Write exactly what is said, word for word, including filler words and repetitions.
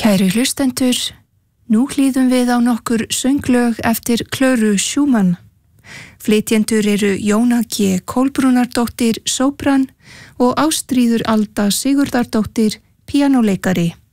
Kæru hlustendur, nú hlýðum við á nokkur sönglög eftir Klöru Schumann. Flytjendur eru Jóna G. Kolbrúnardóttir, sópran og Ástríður Alda Sigurðardóttir, píanóleikari.